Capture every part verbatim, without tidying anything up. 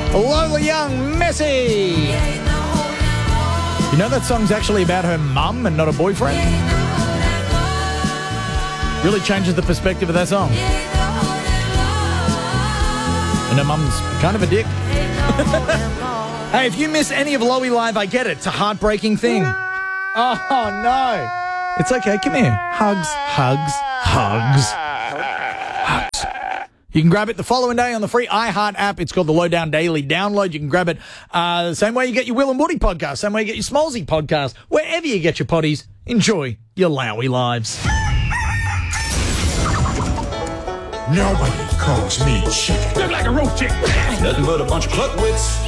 Lola Young, Messi. You know that song's actually about her mum and not a boyfriend? Really changes the perspective of that song. And her mum's kind of a dick. Hey, if you miss any of Loey Live, I get it. It's a heartbreaking thing. Oh, no. It's okay. Come here. Hugs, hugs, hugs, hugs. You can grab it the following day on the free iHeart app. It's called the Lowdown Daily Download. You can grab it uh, the same way you get your Will and Woody podcast, same way you get your Smallsy podcast. Wherever you get your potties, enjoy your Lowy lives. Nobody calls me chicken. Look like a roast chicken. Nothing but a bunch of cluckwits.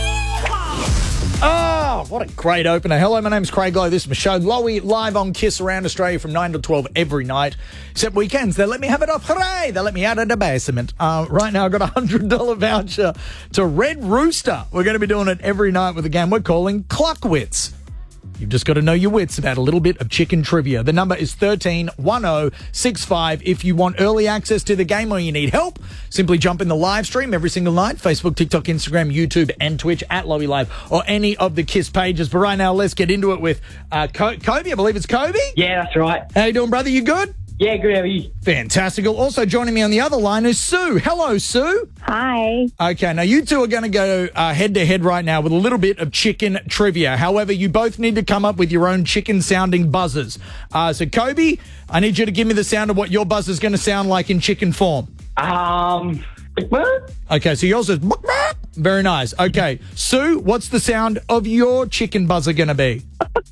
Oh, what a great opener. Hello, my name's Craig Lowe. This is my show, Loey, live on Kiss around Australia from nine to twelve every night, except weekends. They let me have it off. Hooray! They let me out of the basement. Uh, right now, I've got a one hundred dollars voucher to Red Rooster. We're going to be doing it every night with a game we're calling Cluckwits. You've just got to know your wits about a little bit of chicken trivia. The number is one three one zero six five. If you want early access to the game or you need help, simply jump in the live stream every single night. Facebook, TikTok, Instagram, YouTube, and Twitch at Loey Live or any of the Kiss pages. But right now, let's get into it with uh, Co- Kobe. I believe it's Kobe. Yeah, that's right. How you doing, brother? You good? Yeah, good. How are you? Fantastical. Also joining me on the other line is Sue. Hello, Sue. Hi. Okay, now you two are going to go uh, head-to-head right now with a little bit of chicken trivia. However, you both need to come up with your own chicken-sounding buzzers. Uh, so, Kobe, I need you to give me the sound of what your buzzer's going to sound like in chicken form. Um, Okay, so yours is... Very nice. Okay, Sue, what's the sound of your chicken buzzer going to be?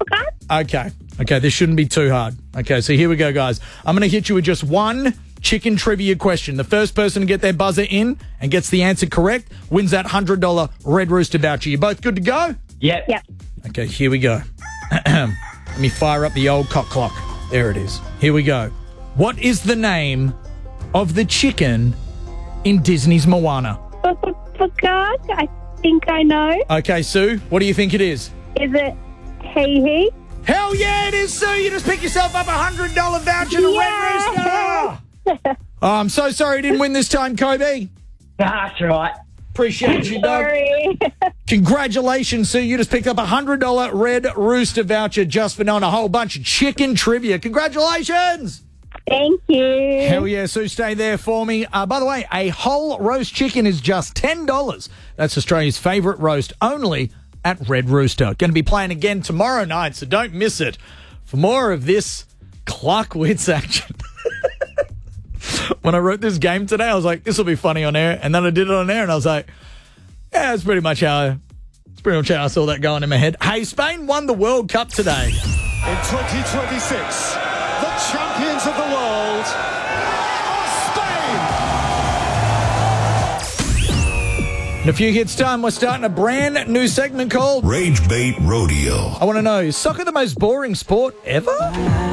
Okay. Okay, this shouldn't be too hard. Okay, so here we go, guys. I'm going to hit you with just one chicken trivia question. The first person to get their buzzer in and gets the answer correct wins that one hundred dollars Red Rooster voucher. You both good to go? Yep. Yep. Okay, here we go. Let me fire up the old cock clock. There it is. Here we go. What is the name of the chicken in Disney's Moana? Forgot. I think I know. Okay, Sue, what do you think it is? Is it Hee Hee? Hell yeah, it is, Sue. You just pick yourself up a one hundred dollars voucher to Yeah. Red Rooster. Oh, I'm so sorry you didn't win this time, Kobe. That's right. Appreciate you, dog. Sorry. Congratulations, Sue. You just picked up a one hundred dollars Red Rooster voucher just for knowing a whole bunch of chicken trivia. Congratulations. Thank you. Hell yeah, Sue, stay there for me. Uh, by the way, a whole roast chicken is just ten dollars. That's Australia's favourite roast, only at Red Rooster. Going to be playing again tomorrow night, so don't miss it. For more of this Cluckwits action. When I wrote this game today, I was like, this will be funny on air. And then I did it on air, and I was like, yeah, that's pretty much how I, that's pretty much how I saw that going in my head. Hey, Spain won the World Cup today. In twenty twenty-six, the champions of the world are Spain. In a few hits' time, we're starting a brand new segment called Rage Bait Rodeo. I Want to Know, is soccer the most boring sport ever?